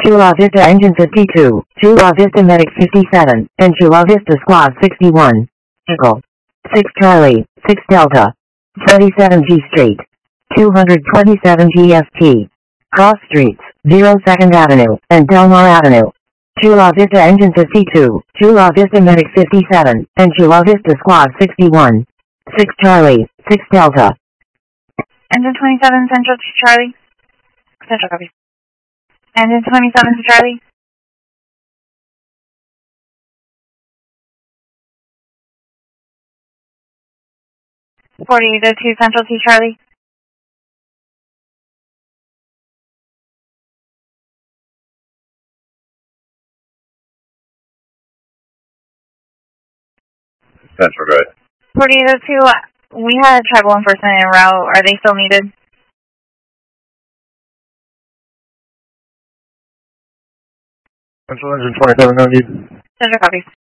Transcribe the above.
Chula Vista Engine 52, Chula Vista Medic 57, and Chula Vista Squad 61. Eagle. 6 Charlie, 6 Delta. 27G Street. 227 GST. Cross Streets, 02nd Avenue, and Delmar Avenue. Chula Vista Engine 52, Chula Vista Medic 57, and Chula Vista Squad 61. 6 Charlie, 6 Delta. Engine 27, Central to Charlie. Central copy. Engine 27 to Charlie. (4802) Central to Charlie. Central, go ahead. 4802, we had tribal enforcement en route. Are they still needed? Central Engine 27, no need. Central copies.